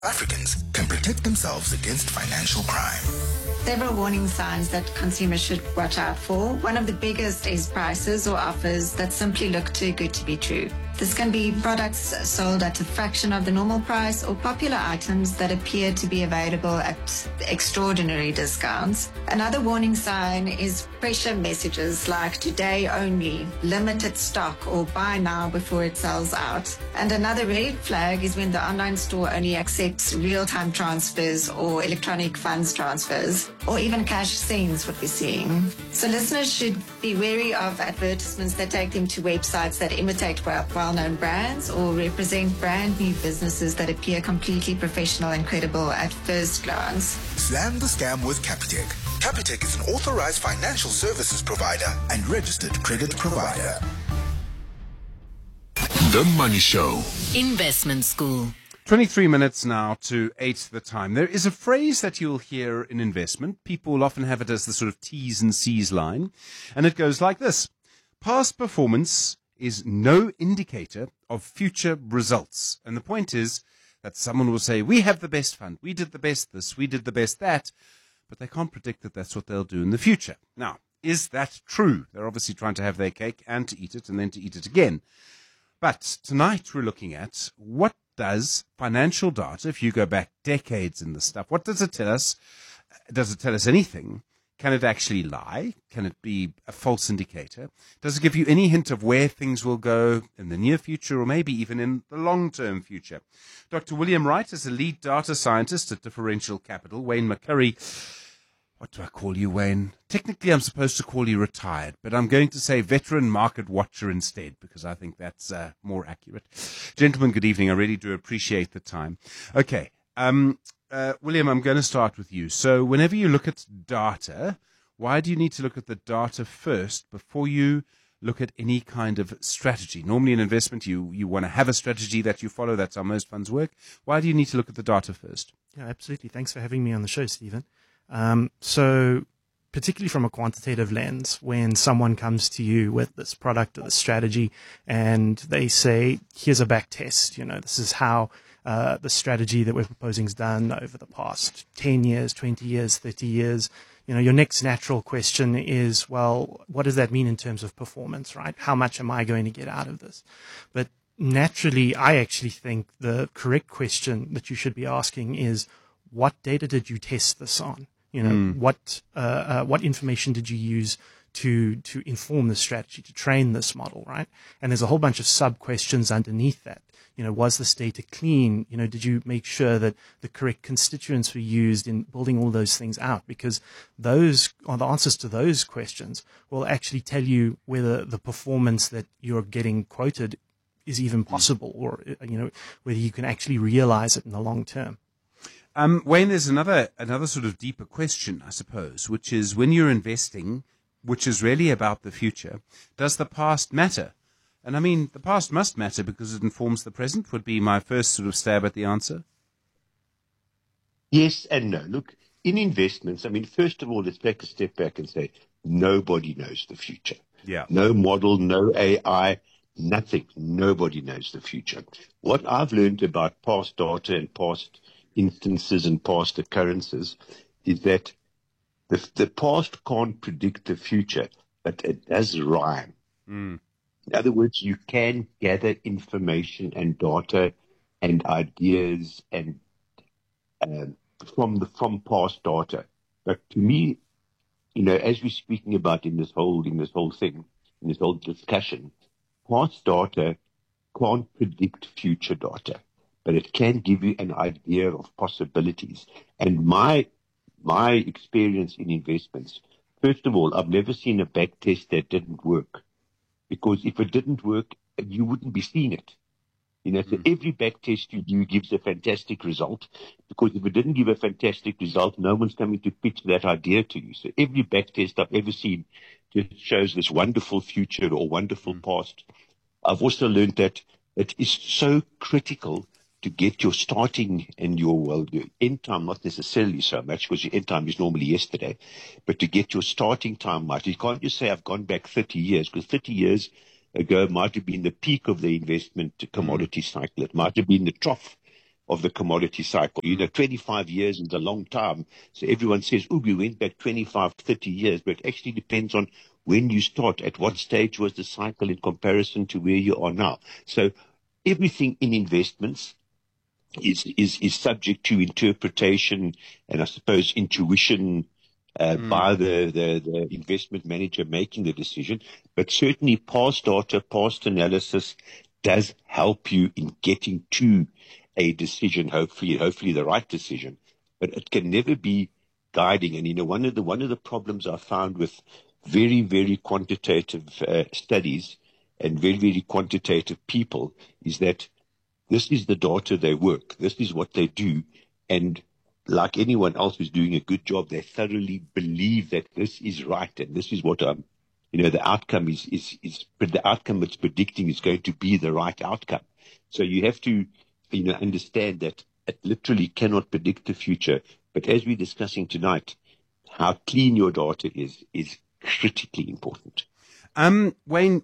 Africans can protect themselves against financial crime. Several warning signs that consumers should watch out for. One of the biggest is prices or offers that simply look too good to be true. This can be products sold at a fraction of the normal price or popular items that appear to be available at extraordinary discounts. Another warning sign is pressure messages like today only, limited stock, or buy now before it sells out. And another red flag is when the online store only accepts real-time transfers or electronic funds transfers, or even cash sends, what we're seeing. So listeners should be wary of advertisements that take them to websites that imitate well-known brands or represent brand new businesses that appear completely professional and credible at first glance. Slam the scam with Capitec. Capitec is an authorized financial services provider and registered credit provider. The Money Show. Investment School. 23 minutes now to 8 the time. There is a phrase that you'll hear in investment. People often have it as the sort of T's and C's line. And it goes like this. Past performance is no indicator of future results. And the point is that someone will say, we have the best fund. We did the best this. We did the best that. But they can't predict that that's what they'll do in the future. Now, is that true? They're obviously trying to have their cake and to eat it and then to eat it again. But tonight we're looking at what does financial data, if you go back decades in this stuff, what does it tell us? Does it tell us anything? Can it actually lie? Can it be a false indicator? Does it give you any hint of where things will go in the near future or maybe even in the long-term future? Dr. William Wright is a lead data scientist at Differential Capital. Wayne McCurry, what do I call you, Wayne? Technically, I'm supposed to call you retired, but I'm going to say veteran market watcher instead because I think that's more accurate. Gentlemen, good evening. I really do appreciate the time. Okay. William, I'm going to start with you. So whenever you look at data, why do you need to look at the data first before you look at any kind of strategy? Normally in investment, you want to have a strategy that you follow. That's how most funds work. Why do you need to look at the data first? Yeah, absolutely. Thanks for having me on the show, Stephen. So particularly from a quantitative lens, when someone comes to you with this product or this strategy and they say, here's a back test, this is how the strategy that we're proposing is done over the past 10 years, 20 years, 30 years. Your next natural question is, well, what does that mean in terms of performance, right? How much am I going to get out of this? But naturally, I actually think the correct question that you should be asking is, what data did you test this on? What information did you use to inform the strategy, to train this model, right? And there's a whole bunch of sub-questions underneath that. Was this data clean? Did you make sure that the correct constituents were used in building all those things out? Because those are the answers to those questions will actually tell you whether the performance that you're getting quoted is even possible or, whether you can actually realize it in the long term. Wayne, there's another sort of deeper question, I suppose, which is when you're investing, which is really about the future, does the past matter? And I mean, the past must matter because it informs the present, would be my first sort of stab at the answer. Yes and no. Look, in investments, first of all, let's take a step back and say nobody knows the future. Yeah. No model, no AI, nothing. Nobody knows the future. What I've learned about past data and past instances and past occurrences is that the past can't predict the future, but it does rhyme. In other words, you can gather information and data and ideas and from past data. But to me, as we're speaking about in this whole discussion, past data can't predict future data, but it can give you an idea of possibilities. And my experience in investments, first of all, I've never seen a back test that didn't work. Because if it didn't work, you wouldn't be seeing it. So every back test you do gives a fantastic result. Because if it didn't give a fantastic result, no one's coming to pitch that idea to you. So every back test I've ever seen just shows this wonderful future or wonderful past. I've also learned that it is so critical to get your starting and your end time, not necessarily so much because your end time is normally yesterday, but to get your starting time right. You can't just say I've gone back 30 years because 30 years ago might have been the peak of the investment commodity cycle. It might have been the trough of the commodity cycle. 25 years is a long time. So everyone says, oh, we went back 25, 30 years, but it actually depends on when you start, at what stage was the cycle in comparison to where you are now. So everything in investments is subject to interpretation and I suppose intuition by the investment manager making the decision. But certainly past data, past analysis does help you in getting to a decision, hopefully the right decision. But it can never be guiding. And one of the problems I found with very, very quantitative studies and very, very quantitative people is that this is the data they work. This is what they do. And like anyone else who's doing a good job, they thoroughly believe that this is right. And this is what, the outcome is the outcome it's predicting is going to be the right outcome. So you have to, understand that it literally cannot predict the future. But as we're discussing tonight, how clean your data is critically important. Wayne,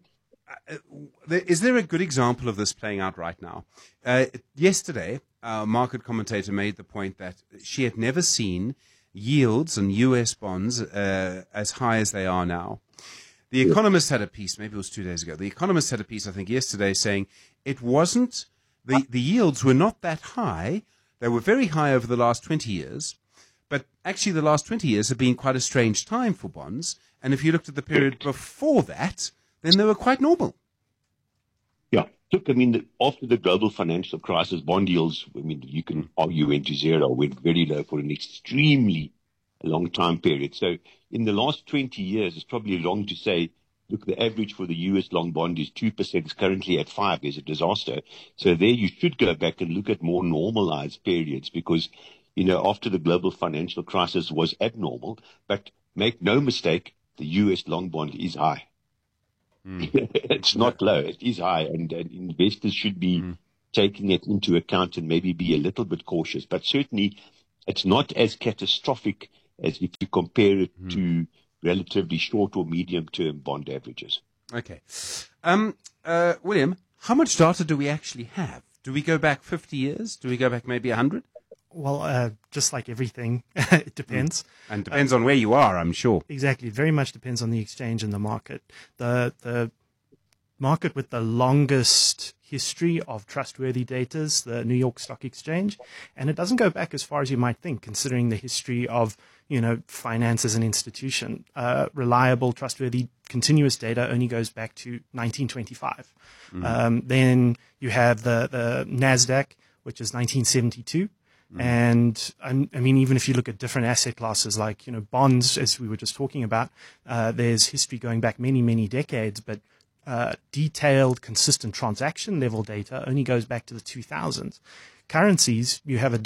is there a good example of this playing out right now? Yesterday, our market commentator made the point that she had never seen yields on U.S. bonds as high as they are now. The Economist had a piece, maybe it was 2 days ago. The Economist had a piece, I think, yesterday saying it wasn't, the yields were not that high. They were very high over the last 20 years. But actually, the last 20 years have been quite a strange time for bonds. And if you looked at the period before that, then they were quite normal. Yeah. Look, after the global financial crisis, bond yields, you can argue went to zero, went very low for an extremely long time period. So in the last 20 years, it's probably wrong to say, look, the average for the U.S. long bond is 2%. It's currently at 5%. There's a disaster. So there you should go back and look at more normalized periods because, after the global financial crisis was abnormal. But make no mistake, the U.S. long bond is high. It's not low. It is high. And investors should be taking it into account and maybe be a little bit cautious. But certainly it's not as catastrophic as if you compare it to relatively short or medium-term bond averages. Okay. William, how much data do we actually have? Do we go back 50 years? Do we go back maybe 100? Well, just like everything, it depends. And depends on where you are, I'm sure. Exactly. It very much depends on the exchange and the market. The market with the longest history of trustworthy data is the New York Stock Exchange. And it doesn't go back as far as you might think, considering the history of, finance as an institution. Reliable, trustworthy, continuous data only goes back to 1925. Then you have the NASDAQ, which is 1972. And even if you look at different asset classes like, bonds, as we were just talking about, there's history going back many, many decades, but detailed, consistent transaction level data only goes back to the 2000s. Currencies, you have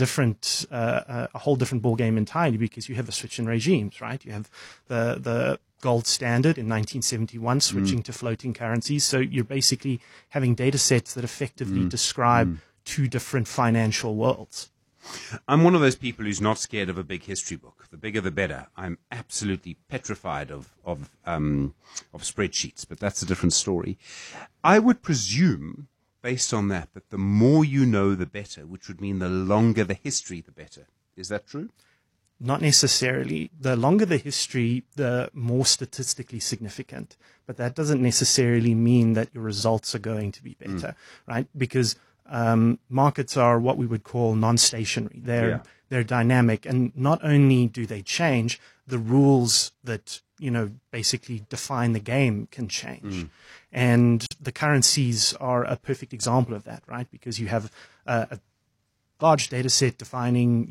a whole different ballgame entirely because you have a switch in regimes, right? You have the gold standard in 1971 switching to floating currencies. So you're basically having data sets that effectively describe two different financial worlds. I'm one of those people who's not scared of a big history book. The bigger, the better. I'm absolutely petrified of spreadsheets, but that's a different story. I would presume, based on that the more you know, the better, which would mean the longer the history, the better. Is that true? Not necessarily. The longer the history, the more statistically significant. But that doesn't necessarily mean that your results are going to be better, right? Because markets are what we would call non-stationary. They're dynamic, and not only do they change, the rules that basically define the game can change. And the currencies are a perfect example of that, right? Because you have a large data set defining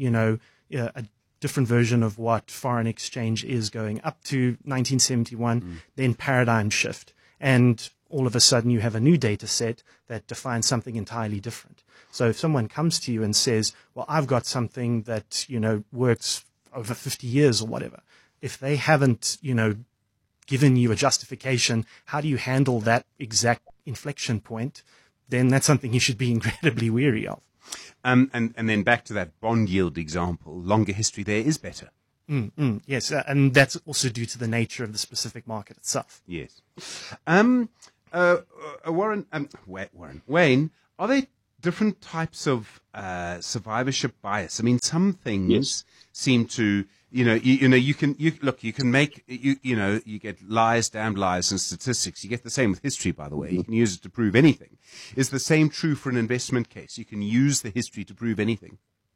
a different version of what foreign exchange is going up to 1971, then paradigm shift, and all of a sudden you have a new data set that defines something entirely different. So if someone comes to you and says, well, I've got something that, works over 50 years or whatever, if they haven't, given you a justification, how do you handle that exact inflection point? Then that's something you should be incredibly wary of. And then back to that bond yield example, longer history there is better. Yes, and that's also due to the nature of the specific market itself. Yes. Wayne, are there different types of survivorship bias. I mean, some things seem to, you can make, you get lies, damned lies, and statistics. You get the same with history, by the way. You can use it to prove anything. Is the same true for an investment case? You can use the history to prove anything.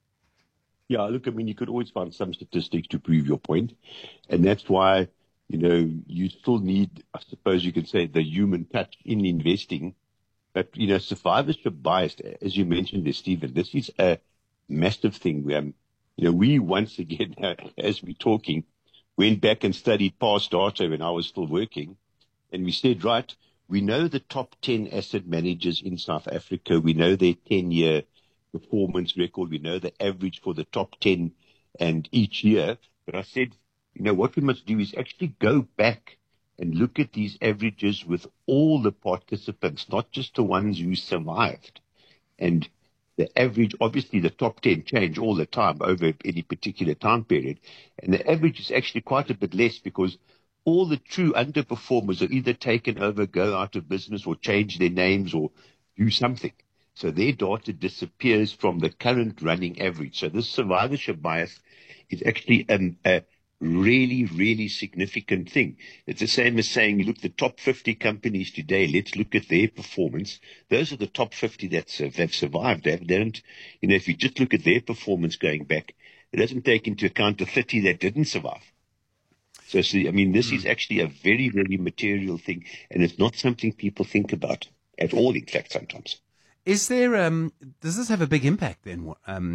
Yeah, look, I mean, you could always find some statistics to prove your point. And that's why, you still need, I suppose you could say, the human touch in investing. But, survivorship bias, as you mentioned there, Stephen, this is a massive thing. We once again, as we're talking, went back and studied past data when I was still working. And we said, right, we know the top 10 asset managers in South Africa. We know their 10-year performance record. We know the average for the top 10 and each year. But I said, what we must do is actually go back and look at these averages with all the participants, not just the ones who survived. And the average, obviously the top 10 change all the time over any particular time period. And the average is actually quite a bit less because all the true underperformers are either taken over, go out of business, or change their names or do something. So their data disappears from the current running average. So this survivorship bias is actually a really, really significant thing. It's the same as saying, look, the top 50 companies today, let's look at their performance. Those are the top 50 that have survived. They don't, if you just look at their performance going back, it doesn't take into account the 30 that didn't survive. So, this is actually a very, very material thing, and it's not something people think about at all, in fact, sometimes. Is there, does this have a big impact then,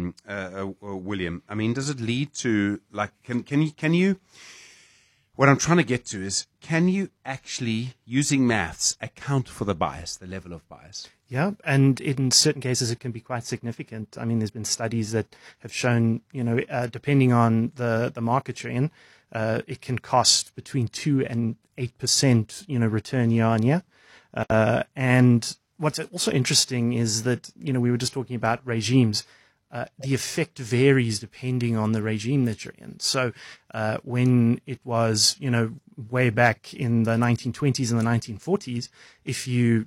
William? I mean, does it lead to, can you, what I'm trying to get to is, can you actually, using maths, account for the bias, the level of bias? Yeah, and in certain cases it can be quite significant. I mean, there's been studies that have shown, depending on the market you're in, it can cost between 2 and 8%, return year on year. And what's also interesting is that, we were just talking about regimes. The effect varies depending on the regime that you're in. So when it was, way back in the 1920s and the 1940s, if you,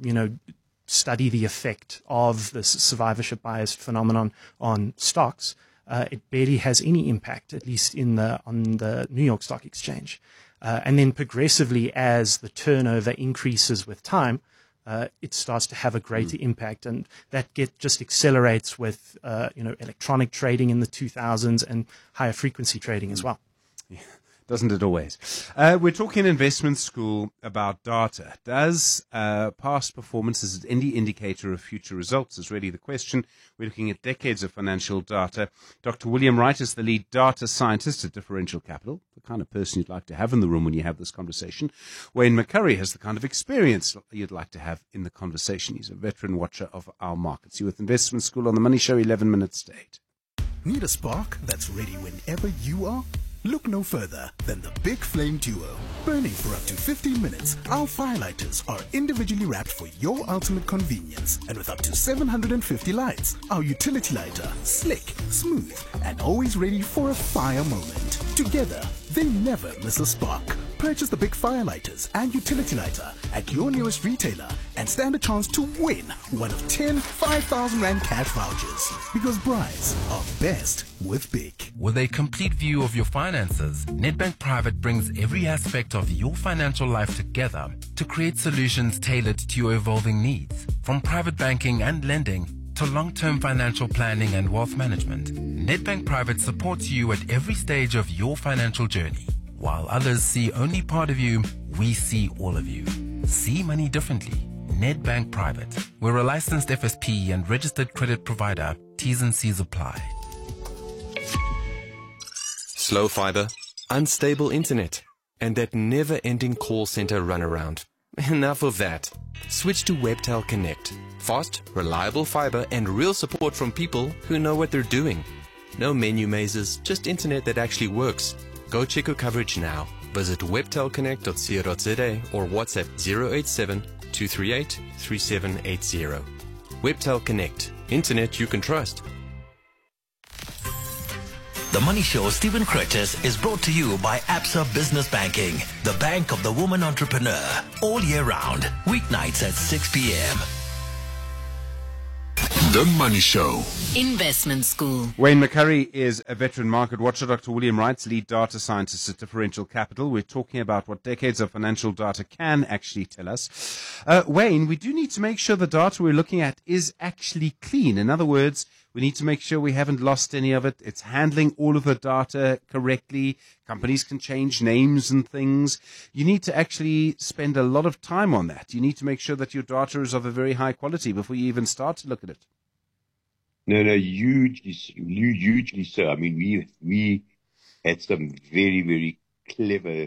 study the effect of this survivorship bias phenomenon on stocks, it barely has any impact, at least on the New York Stock Exchange. And then progressively, as the turnover increases with time, it starts to have a greater impact, and that just accelerates with electronic trading in the 2000s and higher frequency trading as well. Yeah, doesn't it always? We're talking investment school about data. Does past performance as any indicator of future results is really the question. We're looking at decades of financial data. Dr. William Wright is the lead data scientist at Differential Capital, the kind of person you'd like to have in the room when you have this conversation. Wayne McCurry has the kind of experience you'd like to have in the conversation. He's a veteran watcher of our markets. You're with Investment School on the Money Show, 11 minutes to 8. Need a spark that's ready whenever you are? Look no further than the Big Flame Duo. Burning for up to 15 minutes, our firelighters are individually wrapped for your ultimate convenience. And with up to 750 lights, our utility lighter, slick, smooth, and always ready for a fire moment. Together, they never miss a spark. Purchase the big firelighters and utility lighter at your nearest retailer and stand a chance to win one of 10 5,000 Rand cash vouchers. Because brides are best with big. With a complete view of your finances, Nedbank Private brings every aspect of your financial life together to create solutions tailored to your evolving needs. From private banking and lending to long-term financial planning and wealth management, Nedbank Private supports you at every stage of your financial journey. While others see only part of you, we see all of you. See money differently. Nedbank Private. We're a licensed FSP and registered credit provider. T's and C's apply. Slow fiber, unstable internet, and that never-ending call center runaround. Enough of that. Switch to Webtel Connect. Fast, reliable fiber and real support from people who know what they're doing. No menu mazes, just internet that actually works. Go check your coverage now. Visit webtelconnect.co.za or WhatsApp 087-238-3780. Webtel Connect. Internet you can trust. The Money Show, Stephen Curtis, is brought to you by Absa Business Banking, the bank of the woman entrepreneur. All year round, weeknights at 6 p.m. The Money Show. Investment School. Wayne McCurry is a veteran market watcher. Dr. William Wrights, lead data scientist at Differential Capital. We're talking about what decades of financial data can actually tell us. Wayne, we do need to make sure the data we're looking at is actually clean. In other words, we need to make sure we haven't lost any of it. It's handling all of the data correctly. Companies can change names and things. You need to actually spend a lot of time on that. You need to make sure that your data is of a very high quality before you even start to look at it. No, hugely so. I mean, we had some very, very clever,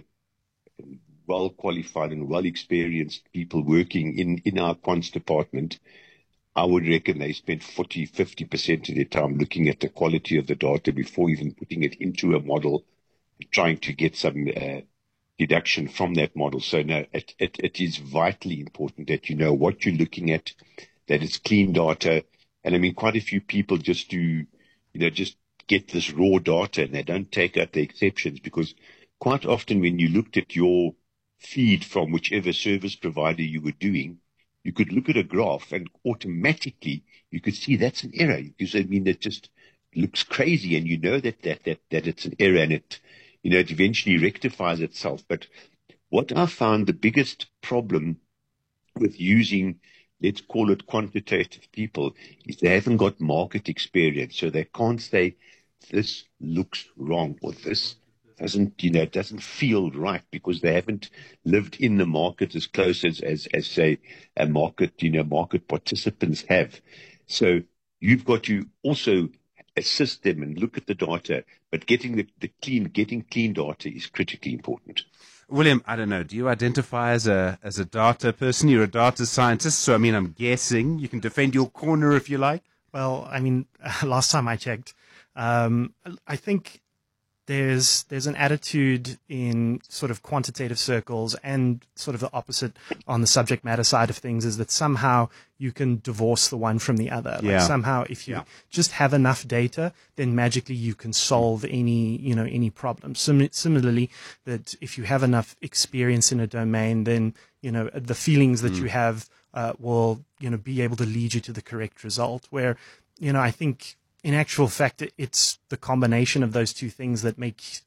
well qualified and well experienced people working in our quants department. I would reckon they spent 40-50% of their time looking at the quality of the data before even putting it into a model, trying to get some deduction from that model. So no, it is vitally important that you know what you're looking at, that it's clean data. And I mean, quite a few people just just get this raw data and they don't take out the exceptions, because quite often when you looked at your feed from whichever service provider you were doing, you could look at a graph and automatically you could see that's an error. Because I mean, it just looks crazy, and you know that it's an error, and it eventually rectifies itself. But what I found the biggest problem with using, let's call it quantitative people, is they haven't got market experience. So they can't say this looks wrong or this doesn't feel right, because they haven't lived in the market as close as say a market participants have. So you've got to also assist them and look at the data, but getting clean data is critically important. William, I don't know, do you identify as a data person? You're a data scientist, so I mean, I'm guessing you can defend your corner if you like. Well, I mean, last time I checked, I think there's an attitude in sort of quantitative circles, and sort of the opposite on the subject matter side of things, is that somehow you can divorce the one from the other. Yeah. Like somehow if you just have enough data, then magically you can solve any problem. Similarly, that if you have enough experience in a domain, then, the feelings that you have will, be able to lead you to the correct result. Where, I think, in actual fact, it's the combination of those two things that makes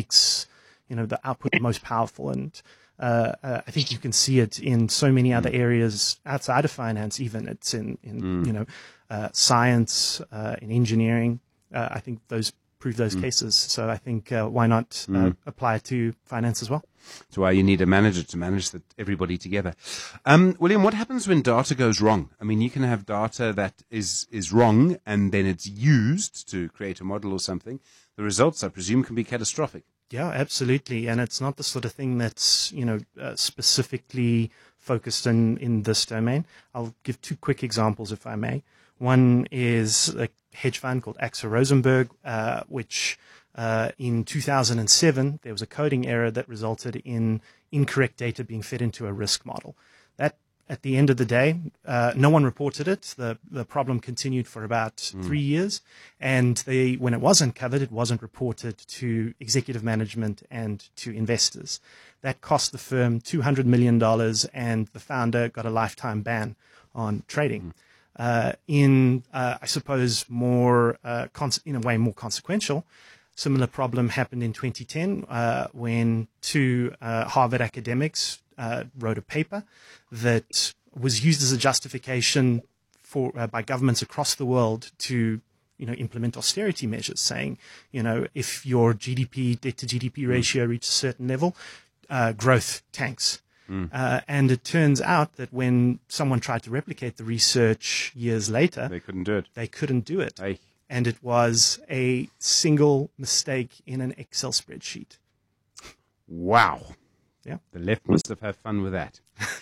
the output most powerful. And I think you can see it in so many other areas outside of finance. Even it's in science, in engineering. I think those prove those cases. So I think why not apply it to finance as well? That's why you need a manager to manage everybody together. William, what happens when data goes wrong? I mean, you can have data that is wrong, and then it's used to create a model or something. The results, I presume, can be catastrophic. Yeah, absolutely. And it's not the sort of thing that's, specifically focused in this domain. I'll give two quick examples, if I may. One is a hedge fund called AXA Rosenberg, which in 2007, there was a coding error that resulted in incorrect data being fed into a risk model. That, at the end of the day, no one reported it. The problem continued for about 3 years, and when it was uncovered, it wasn't reported to executive management and to investors. That cost the firm $200 million, and the founder got a lifetime ban on trading. I suppose in a way more consequential, similar problem happened in 2010 when two Harvard academics wrote a paper that was used as a justification by governments across the world to implement austerity measures, saying if your debt to GDP ratio reaches a certain level, growth tanks. And it turns out that when someone tried to replicate the research years later, they couldn't do it. Aye. And it was a single mistake in an Excel spreadsheet. Wow. Yeah. The left must have had fun with that.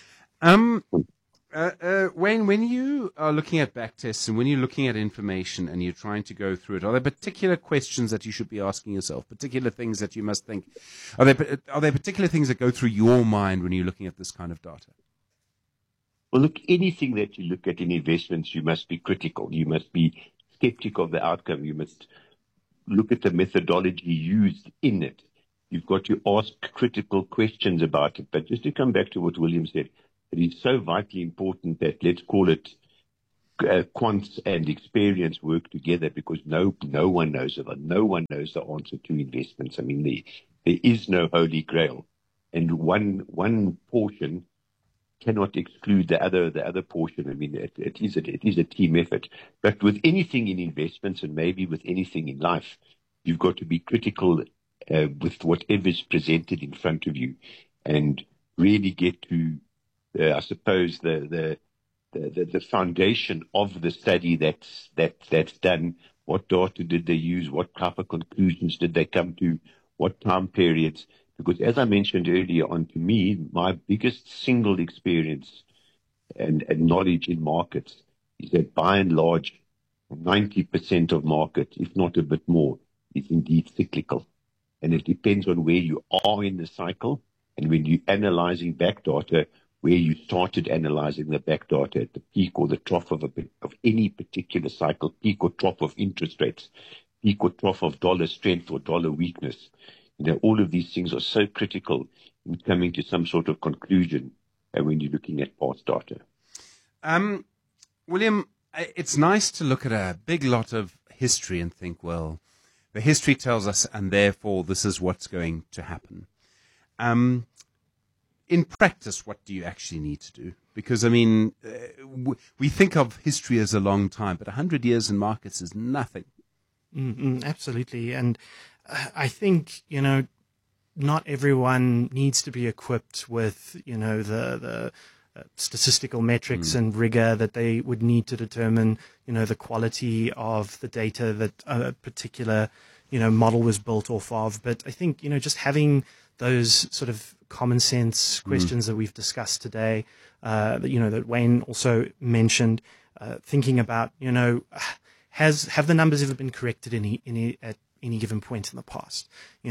Wayne, when you are looking at backtests and when you're looking at information and you're trying to go through it, are there particular questions that you should be asking yourself, particular things that you must think? Are there particular things that go through your mind when you're looking at this kind of data? Well, look, anything that you look at in investments, you must be critical. You must be skeptical of the outcome. You must look at the methodology used in it. You've got to ask critical questions about it. But just to come back to what William said, it is so vitally important that, let's call it, quants and experience work together, because no one knows it. No one knows the answer to investments. I mean, there is no holy grail, and one portion cannot exclude the other portion. I mean, it is a team effort. But with anything in investments, and maybe with anything in life, you've got to be critical with whatever is presented in front of you, and really get to, I suppose, the foundation of the study that's done. What data did they use? What type of conclusions did they come to? What time periods? Because as I mentioned earlier on, to me, my biggest single experience and knowledge in markets is that by and large, 90% of markets, if not a bit more, is indeed cyclical. And it depends on where you are in the cycle, and when you're analyzing back data, where you started analyzing the back data at the peak or the trough of any particular cycle, peak or trough of interest rates, peak or trough of dollar strength or dollar weakness. You know, all of these things are so critical in coming to some sort of conclusion when you're looking at past data. William, it's nice to look at a big lot of history and think, well, the history tells us, and therefore this is what's going to happen. In practice, what do you actually need to do? Because, I mean, we think of history as a long time, but 100 years in markets is nothing. Absolutely. And I think, not everyone needs to be equipped with, the statistical metrics and rigor that they would need to determine, the quality of the data that a particular, model was built off of. But I think, just having those sort of common sense questions that we've discussed today, that Wayne also mentioned, thinking about, have the numbers ever been corrected at any given point in the past?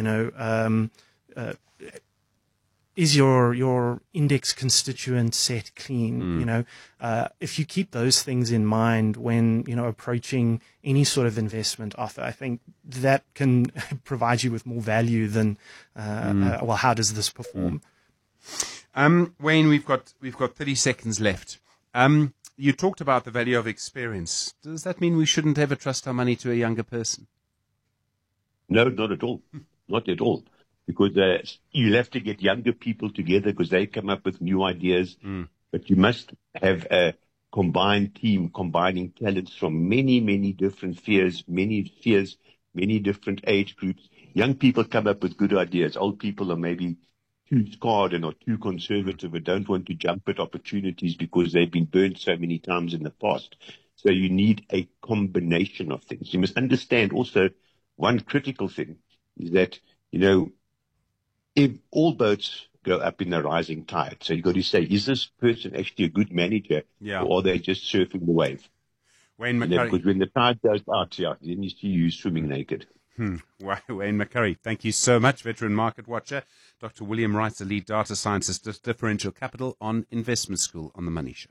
Is your index constituent set clean? If you keep those things in mind when, approaching any sort of investment offer, I think that can provide you with more value than, well, how does this perform? Wayne, we've got 30 seconds left. You talked about the value of experience. Does that mean we shouldn't ever trust our money to a younger person? No, not at all. Not at all. Because you'll have to get younger people together because they come up with new ideas. But you must have a combined team, combining talents from many, many different spheres, many different age groups. Young people come up with good ideas. Old people are maybe too scarred and are too conservative and don't want to jump at opportunities because they've been burned so many times in the past. So you need a combination of things. You must understand also one critical thing is that, if all boats go up in the rising tide. So you've got to say, is this person actually a good manager or are they just surfing the wave? Wayne McCurry. Because when the tide goes out, then you see you swimming naked. Wayne McCurry, thank you so much, veteran market watcher. Dr. William Wright, the lead data scientist at Differential Capital on Investment School on The Money Show.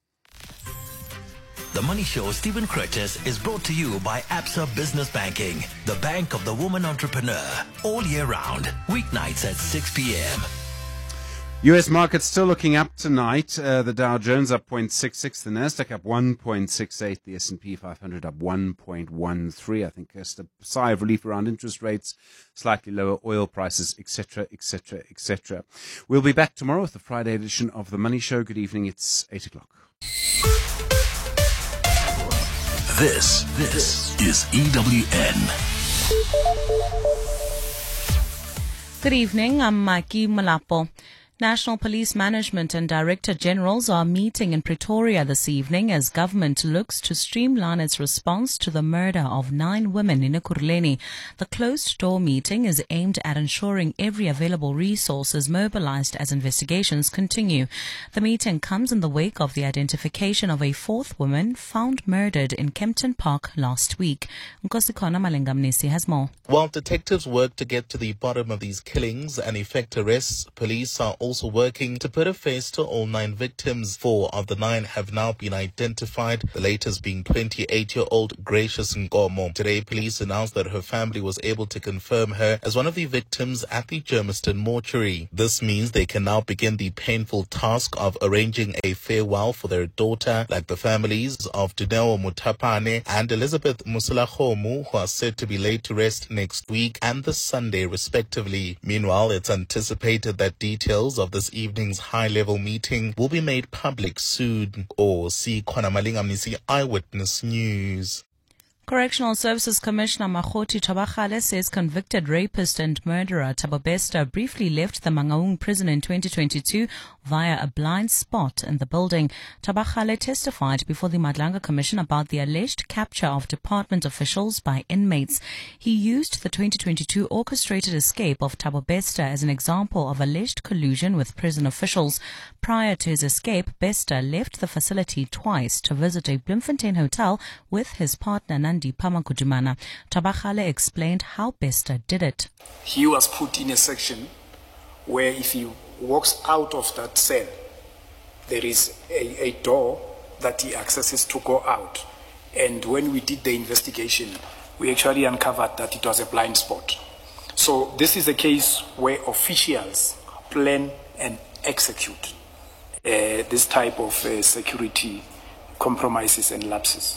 The Money Show, Stephen Curtis, is brought to you by Absa Business Banking, the bank of the woman entrepreneur. All year round, weeknights at 6 p.m. U.S. markets still looking up tonight. The Dow Jones up 0.66, the Nasdaq up 1.68, the S&P 500 up 1.13. I think just a sigh of relief around interest rates, slightly lower oil prices, etc., etc., etc. We'll be back tomorrow with the Friday edition of The Money Show. Good evening. It's 8 o'clock. This is EWN. Good evening, I'm Maki Malapo. National Police Management and Director Generals are meeting in Pretoria this evening as government looks to streamline its response to the murder of 9 women in Ekurhuleni. The closed-door meeting is aimed at ensuring every available resource is mobilized as investigations continue. The meeting comes in the wake of the identification of a 4th woman found murdered in Kempton Park last week. Nkosikhona Malengamnisi has more. While detectives work to get to the bottom of these killings and effect arrests, police are also working to put a face to all 9 victims. 4 of the 9 have now been identified, the latest being 28-year-old Gracious Nkomo. Today, police announced that her family was able to confirm her as one of the victims at the Germiston mortuary. This means they can now begin the painful task of arranging a farewell for their daughter, like the families of Dineo Mutapane and Elizabeth Musulahomu, who are said to be laid to rest next week and this Sunday, respectively. Meanwhile, it's anticipated that details of this evening's high-level meeting will be made public soon. See Kwana Malingamnisi, Eyewitness News. Correctional Services Commissioner Makgoti Tabakgale says convicted rapist and murderer Thabo Bester briefly left the Mangaung prison in 2022 via a blind spot in the building. Tabakgale testified before the Madlanga Commission about the alleged capture of department officials by inmates. He used the 2022 orchestrated escape of Thabo Bester as an example of alleged collusion with prison officials. Prior to his escape, Bester left the facility twice to visit a Bloemfontein hotel with his partner Nandi Pamakudumana. Tabakgale explained how Bester did it. He was put in a section where if he walks out of that cell, there is a door that he accesses to go out. And when we did the investigation, we actually uncovered that it was a blind spot. So this is a case where officials plan and execute this type of security compromises and lapses.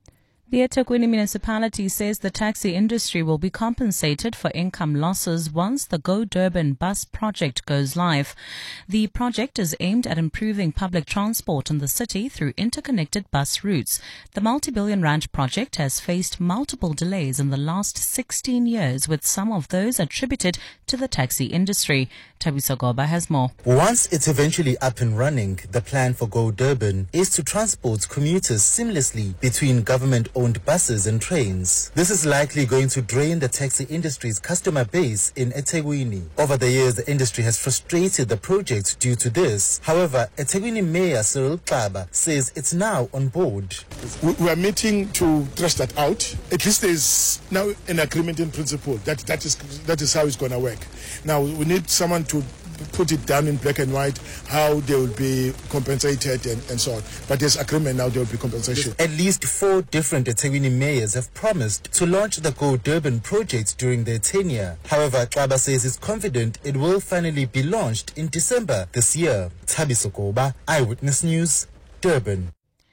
The eThekwini municipality says the taxi industry will be compensated for income losses once the Go Durban bus project goes live. The project is aimed at improving public transport in the city through interconnected bus routes. The multi-billion rand project has faced multiple delays in the last 16 years, with some of those attributed to the taxi industry. Thabiso Goba has more. Once it's eventually up and running, the plan for Go Durban is to transport commuters seamlessly between government-owned buses and trains. This is likely going to drain the taxi industry's customer base in eThekwini. Over the years, the industry has frustrated the project due to this. However, eThekwini Mayor Cyril Xaba says it's now on board. We are meeting to thrash that out. At least there's now an agreement in principle that is how it's going to work. Now we need someone to put it down in black and white, how they will be compensated and so on. But there's agreement now, there will be compensation. At least 4 different eThekwini mayors have promised to launch the Go Durban project during their tenure. However, Xaba says he's confident it will finally be launched in December this year. Thabiso Goba, Eyewitness News, Durban.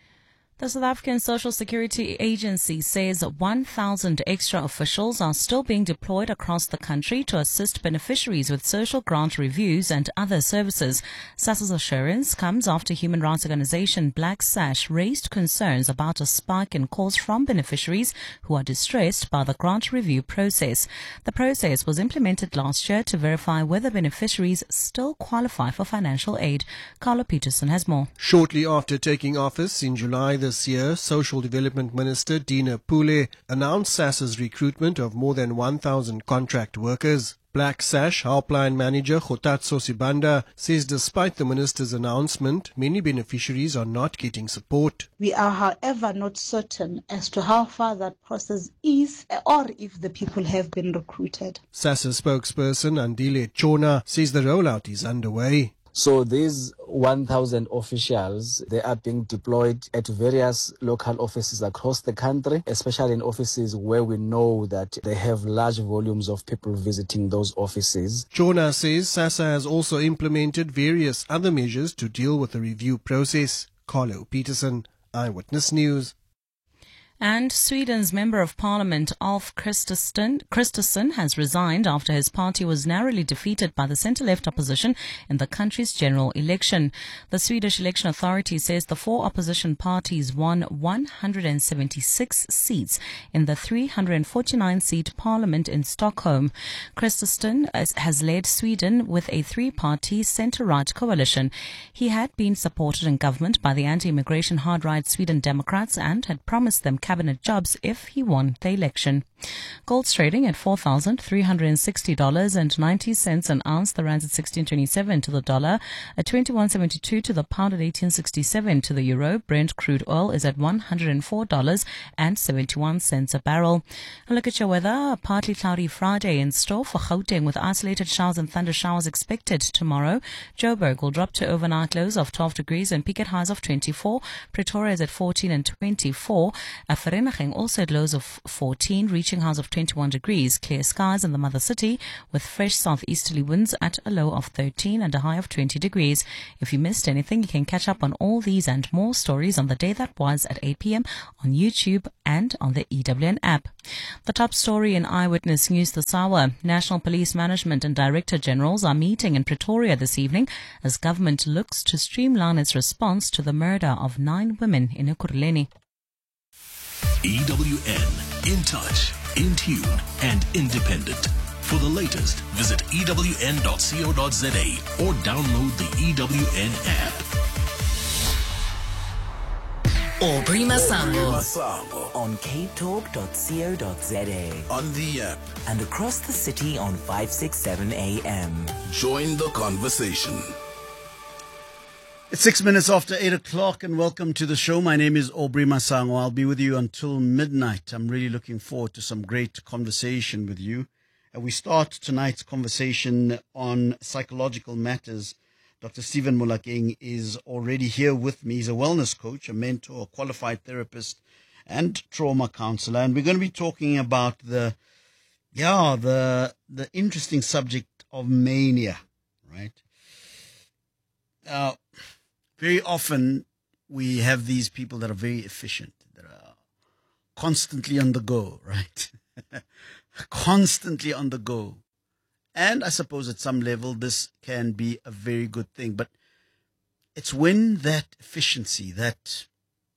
The South African Social Security Agency says 1,000 extra officials are still being deployed across the country to assist beneficiaries with social grant reviews and other services. SASSA's assurance comes after human rights organization Black Sash raised concerns about a spike in calls from beneficiaries who are distressed by the grant review process. The process was implemented last year to verify whether beneficiaries still qualify for financial aid. Carlo Peterson has more. Shortly after taking office in July this year, Social Development Minister Dina Pule announced SASSA's recruitment of more than 1,000 contract workers. Black Sash helpline manager Khotatso Sibanda says despite the minister's announcement, many beneficiaries are not getting support. We are, however, not certain as to how far that process is or if the people have been recruited. SASSA spokesperson Andile Chona says the rollout is underway. So these 1,000 officials, they are being deployed at various local offices across the country, especially in offices where we know that they have large volumes of people visiting those offices. Chona says SASSA has also implemented various other measures to deal with the review process. Carlo Peterson, Eyewitness News. And Sweden's Member of Parliament Ulf Kristersson has resigned after his party was narrowly defeated by the centre-left opposition in the country's general election. The Swedish Election Authority says the 4 opposition parties won 176 seats in the 349-seat parliament in Stockholm. Kristersson has led Sweden with a 3-party centre-right coalition. He had been supported in government by the anti-immigration hard-right Sweden Democrats and had promised them cabinet cabinet jobs if he won the election. Gold's trading at $4,360.90 an ounce. The rand's at 16.27 to the dollar, at 21.72 to the pound, at 18.67 to the euro. Brent crude oil is at $104.71 a barrel. A look at your weather. A partly cloudy Friday in store for Gauteng, with isolated showers and thunder showers expected tomorrow. Joburg will drop to overnight lows of 12 degrees and peak at highs of 24. Pretoria is at 14 and 24. Vereeniging also at lows of 14, reaching highs of 21 degrees. Clear skies in the mother city with fresh southeasterly winds at a low of 13 and a high of 20 degrees. If you missed anything, you can catch up on all these and more stories on The Day That Was at 8 p.m. on YouTube and on the EWN app. The top story in Eyewitness News this hour. National Police Management and Director Generals are meeting in Pretoria this evening as government looks to streamline its response to the murder of 9 women in Ekurhuleni. EWN, in touch, in tune, and independent. For the latest, visit ewn.co.za or download the EWN app. Aubrey Masango on capetalk.co.za, on the app, and across the city on 567 AM. Join the conversation. It's 6 minutes after 8 o'clock, and welcome to the show. My name is Aubrey Masango. I'll be with you until midnight. I'm really looking forward to some great conversation with you. We start tonight's conversation on psychological matters. Dr. Stephen Molakeng is already here with me. He's a wellness coach, a mentor, a qualified therapist, and trauma counselor. And we're going to be talking about the interesting subject of mania, right? Very often we have these people that are very efficient, that are constantly on the go, right? Constantly on the go. And I suppose at some level this can be a very good thing. But it's when that efficiency, that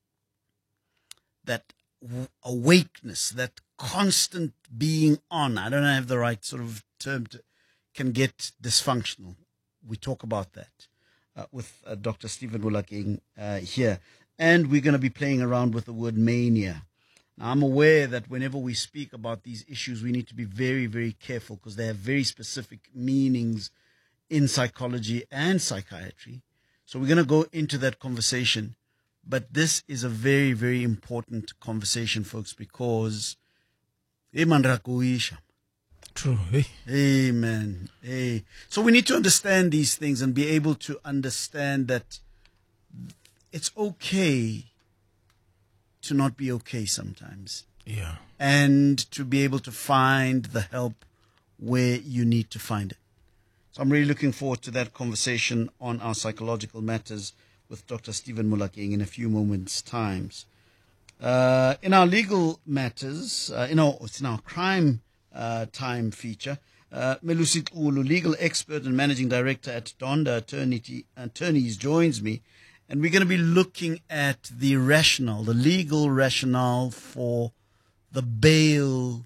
awakeness, that constant being on, I don't have the right sort of term, can get dysfunctional. We talk about that with Dr. Stephen Molakeng here. And we're going to be playing around with the word mania. Now, I'm aware that whenever we speak about these issues, we need to be very, very careful because they have very specific meanings in psychology and psychiatry. So we're going to go into that conversation. But this is a very, very important conversation, folks, because true. Hey. Amen. Hey. So we need to understand these things and be able to understand that it's okay to not be okay sometimes. Yeah. And to be able to find the help where you need to find it. So I'm really looking forward to that conversation on our psychological matters with Dr. Stephen Molakeng in a few moments' times. In our legal matters, it's in our crime time feature, Melusi Ulu, legal expert and managing director at Donda Attorneys, joins me. And we're going to be looking at the legal rationale for the bail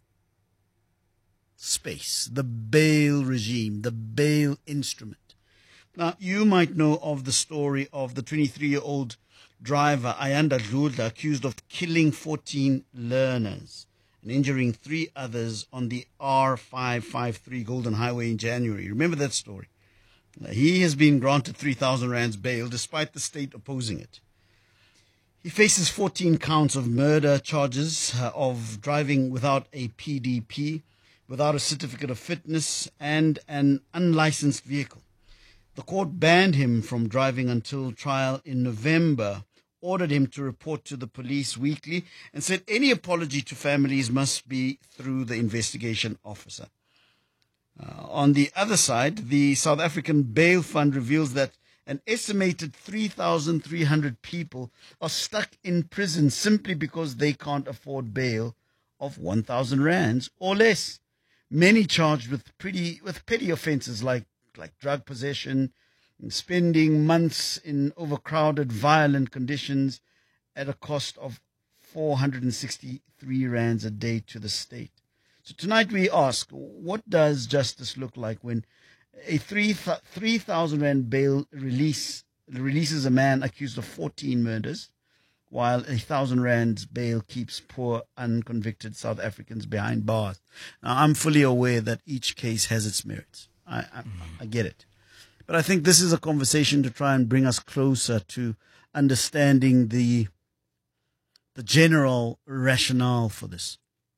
space, the bail regime, the bail instrument. Now, you might know of the story of the 23-year-old driver, Ayanda Dludla, accused of killing 14 learners and injuring 3 others on the R553 Golden Highway in January. Remember that story? He has been granted 3,000 rands bail despite the state opposing it. He faces 14 counts of murder charges of driving without a PDP, without a certificate of fitness, and an unlicensed vehicle. The court banned him from driving until trial in November, ordered him to report to the police weekly, and said any apology to families must be through the investigation officer. On the other side, the South African Bail Fund reveals that an estimated 3,300 people are stuck in prison simply because they can't afford bail of 1,000 rands or less. Many charged with petty offences like drug possession, and spending months in overcrowded, violent conditions at a cost of 463 rands a day to the state. So tonight we ask, what does justice look like when a 3,000 rand bail releases a man accused of 14 murders, while 1,000 rands bail keeps poor unconvicted South Africans behind bars. Now, I'm fully aware that each case has its merits. I get it. But I think this is a conversation to try and bring us closer to understanding the general rationale for this.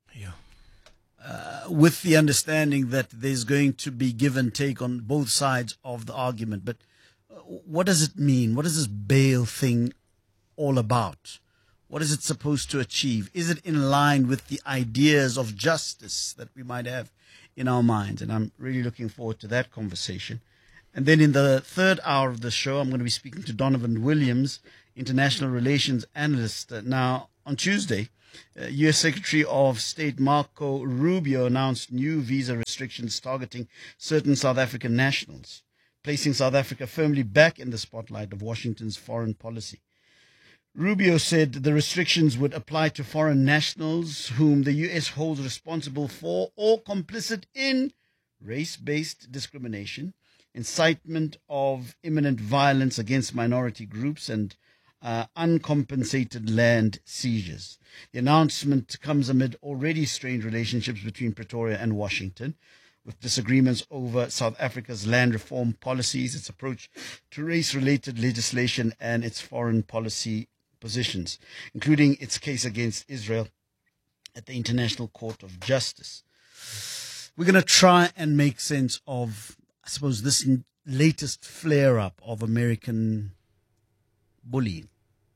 With the understanding that there's going to be give and take on both sides of the argument. But what does it mean? What is this bail thing all about? What is it supposed to achieve? Is it in line with the ideas of justice that we might have in our minds? And I'm really looking forward to that conversation. And then in the third hour of the show, I'm going to be speaking to Donovan Williams, international relations analyst. Now, on Tuesday, U.S. Secretary of State Marco Rubio announced new visa restrictions targeting certain South African nationals, placing South Africa firmly back in the spotlight of Washington's foreign policy. Rubio said the restrictions would apply to foreign nationals whom the U.S. holds responsible for or complicit in race-based discrimination, incitement of imminent violence against minority groups, and uncompensated land seizures. The announcement comes amid already strained relationships between Pretoria and Washington, with disagreements over South Africa's land reform policies, its approach to race-related legislation, and its foreign policy positions, including its case against Israel at the International Court of Justice. We're going to try and make sense of, I suppose, this latest flare-up of American bullying.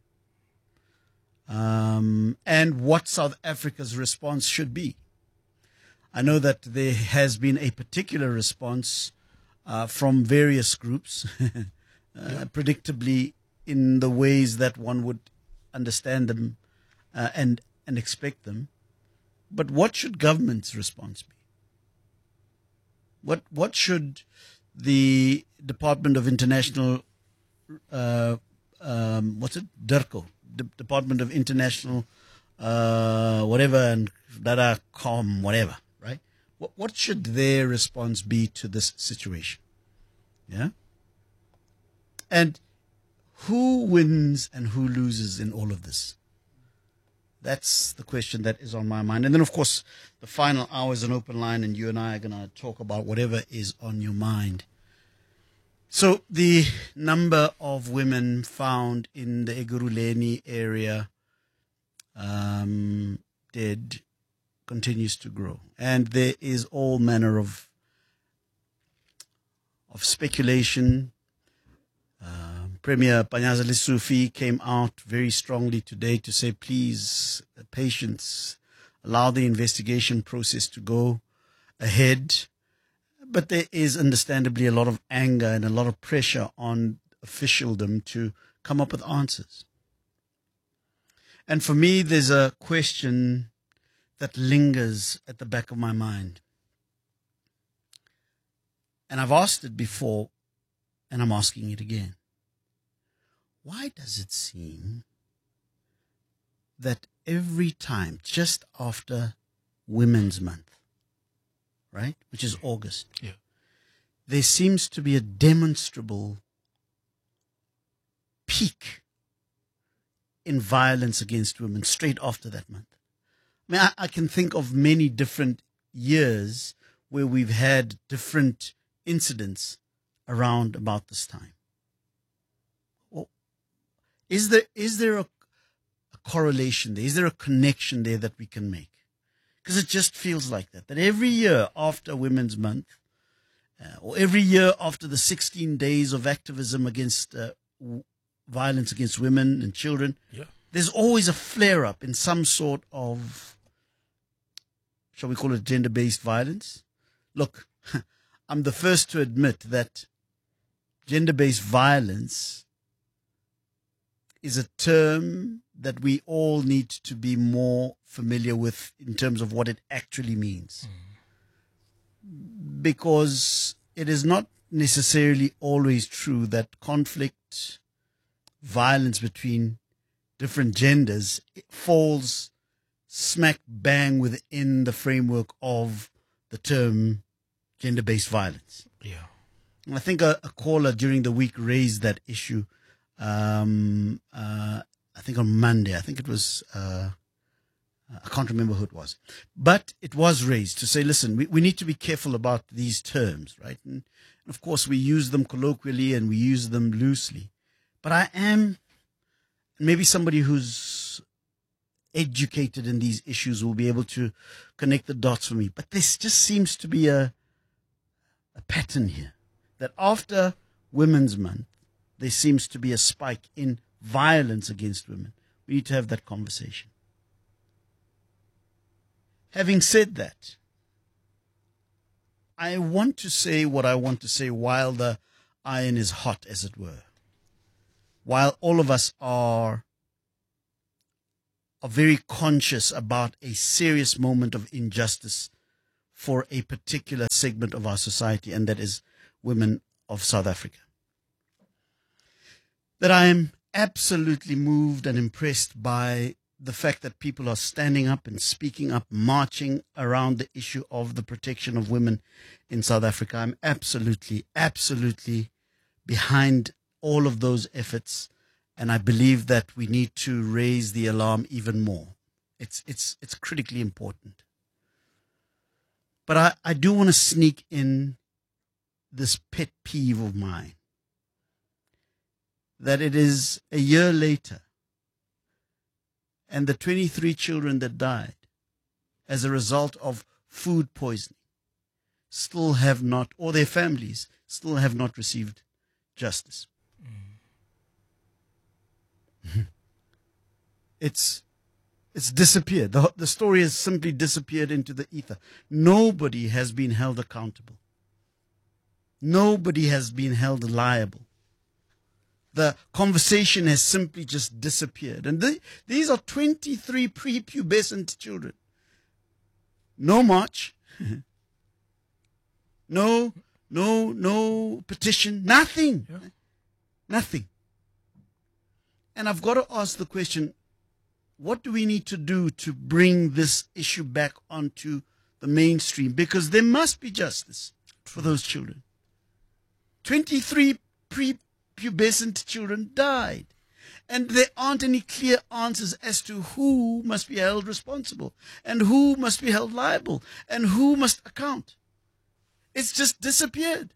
And what South Africa's response should be. I know that there has been a particular response from various groups, predictably in the ways that one would understand them and expect them. But what should government's response be? What should the Department of International, DIRCO, Department of International, whatever, and DADA.com, whatever, right? What should their response be to this situation? Yeah? And who wins and who loses in all of this? That's the question that is on my mind. And then, of course, the final hour is an open line, and you and I are going to talk about whatever is on your mind. So the number of women found in the Ekurhuleni area dead continues to grow. And there is all manner of speculation. Premier Panyaza Lesufi came out very strongly today to say, please, patience, allow the investigation process to go ahead. But there is understandably a lot of anger and a lot of pressure on officialdom to come up with answers. And for me, there's a question that lingers at the back of my mind. And I've asked it before, and I'm asking it again. Why does it seem that every time, just after Women's Month, right, which is August, there seems to be a demonstrable peak in violence against women straight after that month? I mean, I can think of many different years where we've had different incidents around about this time. Is there a correlation there? Is there a connection there that we can make? Because it just feels like that every year after Women's Month, or every year after the 16 days of activism against violence against women and children, there's always a flare-up in some sort of, shall we call it, gender-based violence? Look, I'm the first to admit that gender-based violence is a term that we all need to be more familiar with in terms of what it actually means. Because it is not necessarily always true that conflict, violence between different genders falls smack bang within the framework of the term gender-based violence. And I think a caller during the week raised that issue. I I think on Monday. I think it was, I can't remember who it was. But it was raised to say, listen, we need to be careful about these terms, right? And of course, we use them colloquially and we use them loosely. But I am, maybe somebody who's educated in these issues will be able to connect the dots for me. But there just seems to be a pattern here, that after Women's Month, there seems to be a spike in violence against women. We need to have that conversation. Having said that, I want to say what I want to say while the iron is hot, as it were. While all of us are very conscious about a serious moment of injustice for a particular segment of our society, and that is women of South Africa. That I am absolutely moved and impressed by the fact that people are standing up and speaking up, marching around the issue of the protection of women in South Africa. I'm absolutely behind all of those efforts, and I believe that we need to raise the alarm even more. It's critically important. But I do want to sneak in this pet peeve of mine, that it is a year later and the 23 children that died as a result of food poisoning still have not, or their families still have not received justice. It's disappeared. The story has simply disappeared into the ether. Nobody has been held accountable. Nobody has been held liable. The conversation has simply just disappeared. And these are 23 prepubescent children. No march. No petition. Nothing. Yeah. Nothing. And I've got to ask the question, what do we need to do to bring this issue back onto the mainstream? Because there must be justice for those children. 23 prepubescent children died. And there aren't any clear answers as to who must be held responsible and who must be held liable and who must account. It's just disappeared.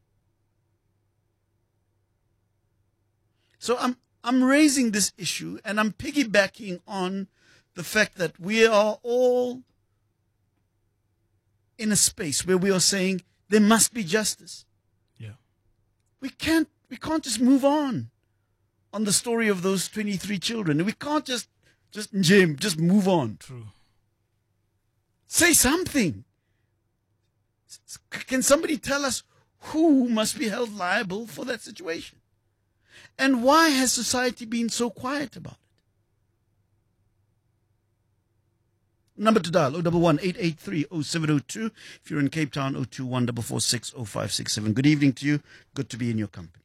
So I'm raising this issue, and I'm piggybacking on the fact that we are all in a space where we are saying there must be justice. Yeah. We can't just move on the story of those 23 children. We can't just move on. True. Say something. Can somebody tell us who must be held liable for that situation? And why has society been so quiet about it? Number to dial, 011-883-0702. If you're in Cape Town, 021-446-0567. Good evening to you. Good to be in your company.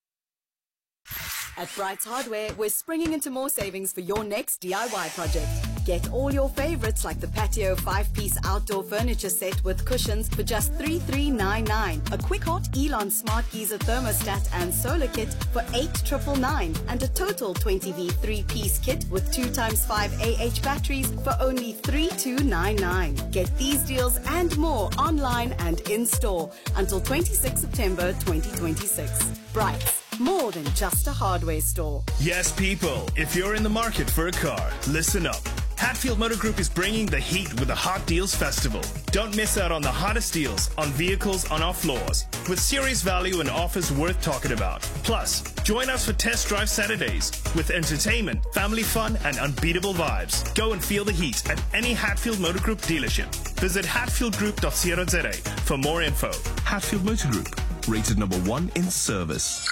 At Brights Hardware, we're springing into more savings for your next DIY project. Get all your favorites like the patio 5-piece outdoor furniture set with cushions for just $3,399. A quick hot Elon Smart Geyser thermostat and solar kit for $8,999. And a total 20V 3-piece kit with 2x5 AH batteries for only $3,299. Get these deals and more online and in-store until 26 September 2026. Brights. More than just a hardware store. Yes, people, if you're in the market for a car, listen up. Hatfield Motor Group is bringing the heat with the Hot Deals Festival. Don't miss out on the hottest deals on vehicles on our floors, with serious value and offers worth talking about. Plus, join us for Test Drive Saturdays with entertainment, family fun, and unbeatable vibes. Go and feel the heat at any Hatfield Motor Group dealership. Visit hatfieldgroup.co.za for more info. Hatfield Motor Group, rated number 1 in service.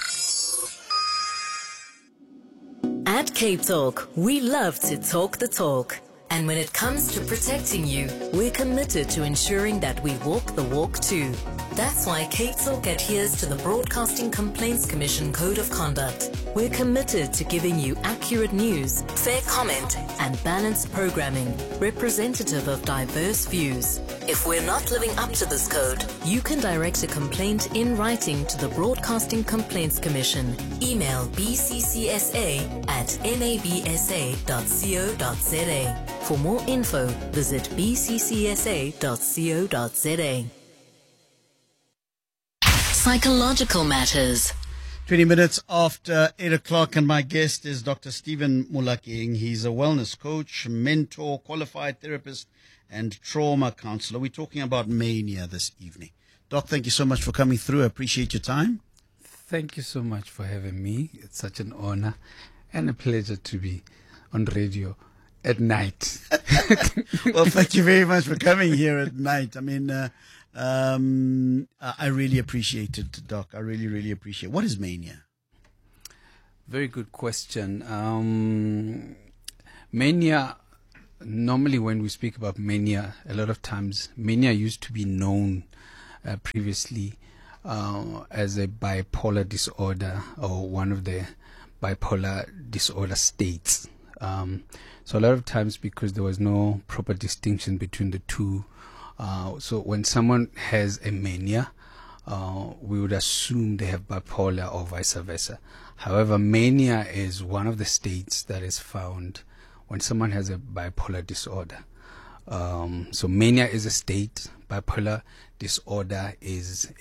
At Cape Talk, we love to talk the talk. And when it comes to protecting you, we're committed to ensuring that we walk the walk too. That's why Cape Talk adheres to the Broadcasting Complaints Commission Code of Conduct. We're committed to giving you accurate news, fair comment, and balanced programming, representative of diverse views. If we're not living up to this code, you can direct a complaint in writing to the Broadcasting Complaints Commission. Email bccsa@nabsa.co.za. For more info, visit bccsa.co.za. Psychological Matters. 20 minutes after 8 o'clock, and my guest is Dr. Stephen Mulaking. He's a wellness coach, mentor, qualified therapist, and trauma counselor. We're talking about mania this evening. Doc, thank you so much for coming through. I appreciate your time. Thank you so much for having me. It's such an honor and a pleasure to be on radio at night. Well, thank you very much for coming here at night. I mean, I really appreciate it, Doc. I really, really appreciate it. What is mania? Very good question. Mania, normally when we speak about mania, a lot of times mania used to be known previously as a bipolar disorder or one of the bipolar disorder states. So a lot of times, because there was no proper distinction between the two, so when someone has a mania, we would assume they have bipolar or vice versa. However, mania is one of the states that is found when someone has a bipolar disorder. So mania is a state. Bipolar disorder is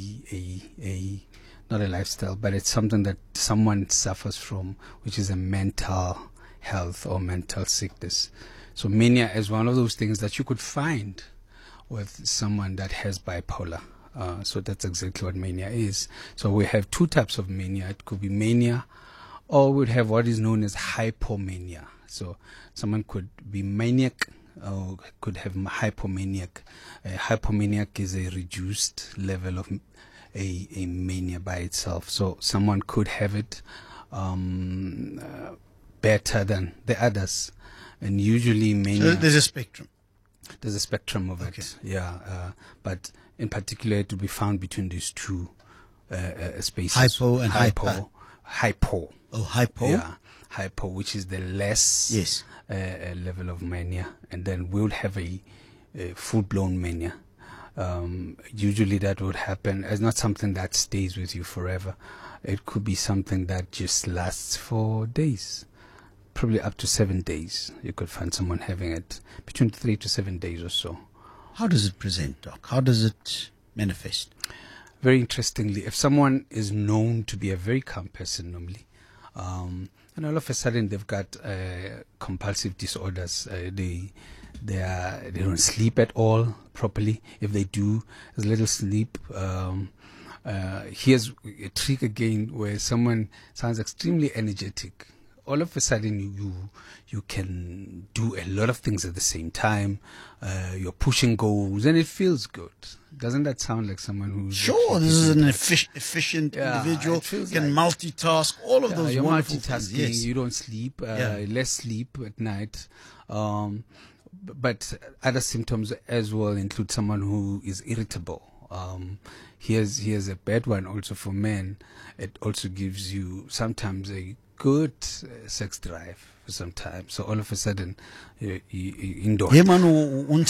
not a lifestyle, but it's something that someone suffers from, which is a mental health or mental sickness. So mania is one of those things that you could find with someone that has bipolar. So that's exactly what mania is. So we have two types of mania. It could be mania, or we'd have what is known as hypomania. So someone could be maniac or could have hypomaniac. Hypomaniac is a reduced level of a mania by itself. So someone could have it better than the others. And usually mania... So there's a spectrum. There's a spectrum of it, yeah. But in particular, it will be found between these two spaces. Hypo and hyper. Hypo. Oh, hypo? Yeah, hypo, which is the less level of mania. And then we'll have a full-blown mania. Usually that would happen. It's not something that stays with you forever. It could be something that just lasts for days. Probably up to 7 days. You could find someone having it between 3 to 7 days or so. How does it present, Doc? How does it manifest? Very interestingly, if someone is known to be a very calm person normally, and all of a sudden they've got compulsive disorders, they don't sleep at all properly. If they do, there's little sleep. Here's a trick again where someone sounds extremely energetic. All of a sudden you can do a lot of things at the same time. You're pushing goals and it feels good. Doesn't that sound like someone who's... Sure, this is an efficient individual. You can multitask, all of those you're wonderful multitasking, things. Yes. You don't sleep, less sleep at night. But other symptoms as well include someone who is irritable. Here's a bad one also for men. It also gives you sometimes a good sex drive for some time. So all of a sudden, you indoor. And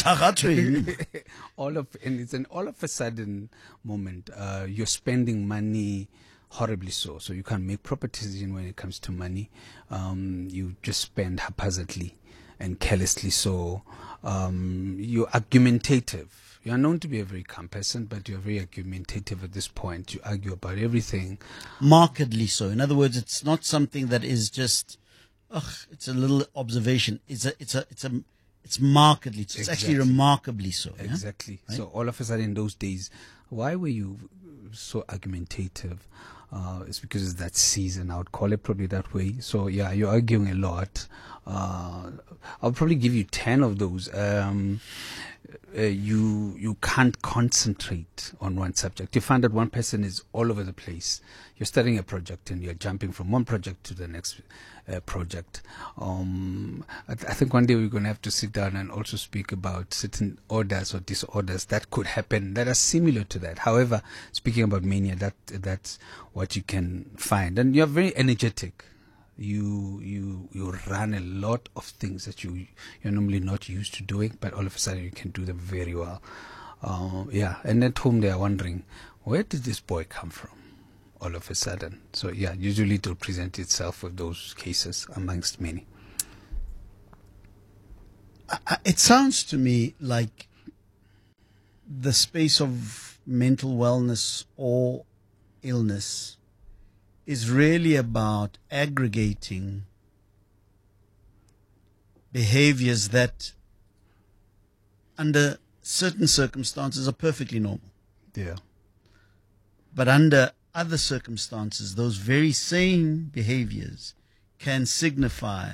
it's an all of a sudden moment. You're spending money horribly so you can't make proper decision when it comes to money. You just spend haphazardly and carelessly so. You're argumentative. You are known to be a very calm person, but you're very argumentative at this point. You argue about everything. Markedly so. In other words, it's not something that is just, it's a little observation. It's markedly. It's actually remarkably so. Exactly. Yeah? Right? So all of a sudden in those days, why were you so argumentative? It's because it's that season. I would call it probably that way. So yeah, you're arguing a lot. I'll probably give you 10 of those. You can't concentrate on one subject. You find that one person is all over the place. You're starting a project and you're jumping from one project to the next project. I think one day we're going to have to sit down and also speak about certain orders or disorders that could happen that are similar to that. However, speaking about mania, that's what you can find. And you're very energetic. You run a lot of things that you're normally not used to doing, but all of a sudden you can do them very well. And at home they are wondering, where did this boy come from? All of a sudden. So usually it will present itself with those cases amongst many. It sounds to me like the space of mental wellness or illness is really about aggregating behaviors that under certain circumstances are perfectly normal. Yeah. But under other circumstances, those very same behaviors can signify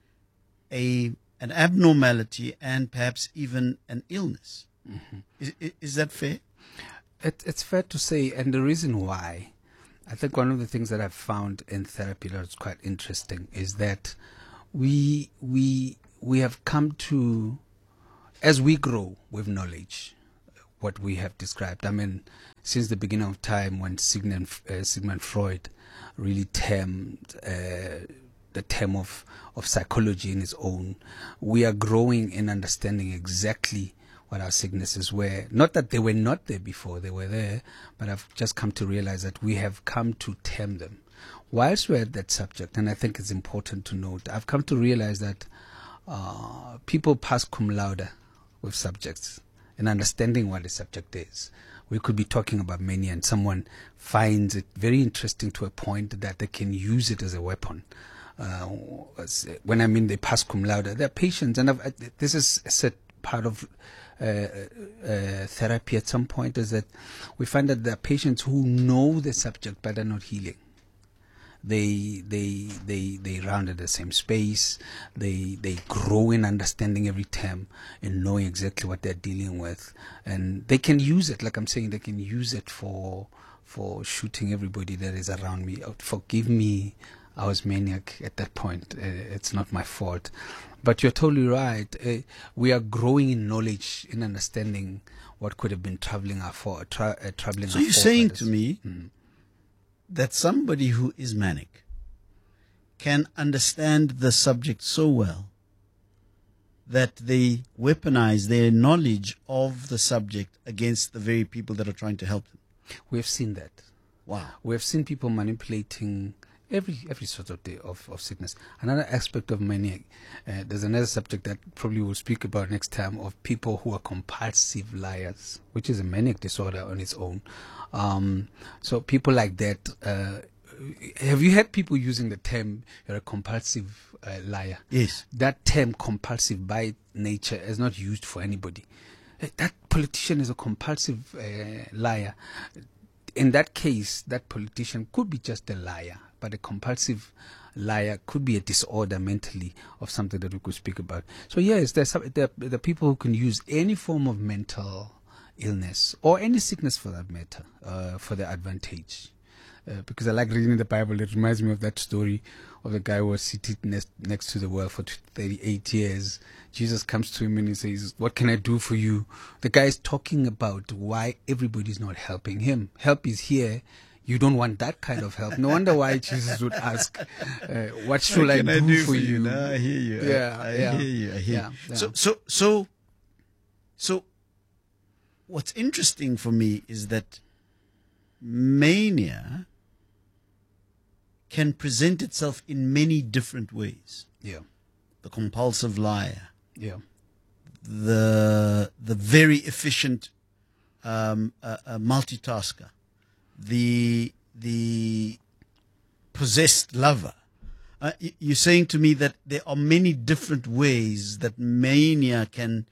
an abnormality and perhaps even an illness. Mm-hmm. Is that fair? It's fair to say, and the reason why, I think one of the things that I've found in therapy that's quite interesting is that we have come to, as we grow with knowledge, what we have described. I mean, since the beginning of time, when Sigmund Freud really termed the term of psychology in its own, we are growing in understanding exactly what our sicknesses were. Not that they were not there before, they were there, but I've just come to realize that we have come to term them. Whilst we're at that subject, and I think it's important to note, I've come to realize that people pass cum laude with subjects and understanding what a subject is. We could be talking about mania and someone finds it very interesting to a point that they can use it as a weapon. When I mean they pass cum laude, they're patients, and this is a set part of therapy at some point, is that we find that there are patients who know the subject but are not healing. They round at the same space. They grow in understanding every term and knowing exactly what they're dealing with, and they can use it. Like I'm saying, they can use it for shooting everybody that is around me. Forgive me, I was maniac at that point. It's not my fault. But you're totally right. We are growing in knowledge, in understanding what could have been troubling our troubling. So you're saying to me that somebody who is manic can understand the subject so well that they weaponize their knowledge of the subject against the very people that are trying to help them. We have seen that. Wow. We have seen people manipulating every sort of day of sickness. Another aspect of mania, there's another subject that probably we'll speak about next time, of people who are compulsive liars, which is a manic disorder on its own. So people like that, have you had people using the term you're a compulsive liar? Yes. That term compulsive by nature is not used for anybody. That politician is a compulsive liar. In that case, that politician could be just a liar, but a compulsive liar could be a disorder mentally of something that we could speak about. So yes, there are people who can use any form of mental illness or any sickness for that matter for their advantage. Because I like reading the Bible. It reminds me of that story of the guy who was seated next to the well for 38 years. Jesus comes to him and he says, "What can I do for you?" The guy is talking about why everybody's not helping him. Help is here. You don't want that kind of help. No wonder why Jesus would ask, "What should I do for you?" No, I hear you. Yeah, I hear you. I hear you. So, what's interesting for me is that mania can present itself in many different ways. Yeah. The compulsive liar. Yeah. The very efficient multitasker. The possessed lover. You're saying to me that there are many different ways that mania can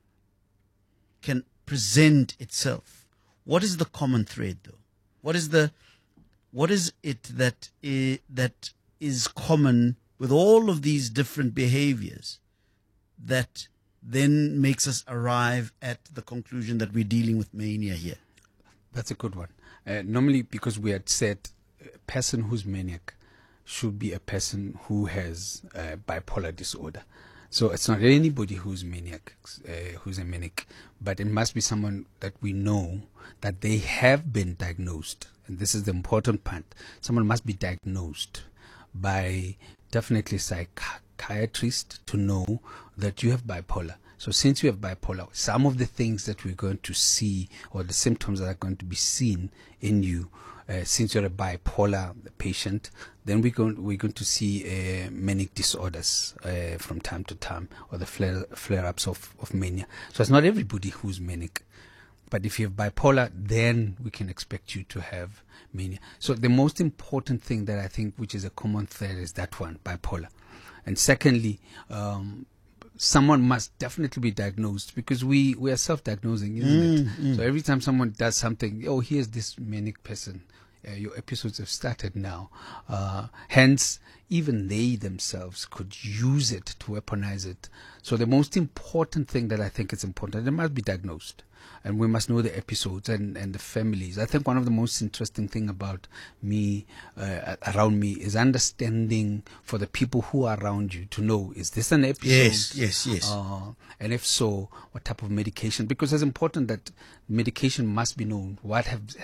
present itself. What is the common thread, though? What is it that is common with all of these different behaviors that then makes us arrive at the conclusion that we're dealing with mania here? That's a good one. Normally, because we had said a person who's maniac should be a person who has bipolar disorder. So it's not anybody who's maniac, who's a manic, but it must be someone that we know that they have been diagnosed. And this is the important part. Someone must be diagnosed by definitely psychiatrist to know that you have bipolar. So since you have bipolar, some of the things that we're going to see, or the symptoms that are going to be seen in you, since you're a bipolar patient, then we're going to see manic disorders from time to time, or the flare-ups of mania. So it's not everybody who's manic. But if you have bipolar, then we can expect you to have mania. So the most important thing that I think, which is a common thread, is that one, bipolar. And secondly, someone must definitely be diagnosed, because we are self-diagnosing, isn't it? So every time someone does something, oh, here's this manic person, your episodes have started now. Hence, even they themselves could use it to weaponize it. So the most important thing that I think is important, they must be diagnosed. And we must know the episodes and the families. I think one of the most interesting thing about me, around me, is understanding for the people who are around you to know, is this an episode? Yes. And if so, what type of medication? Because it's important that medication must be known. What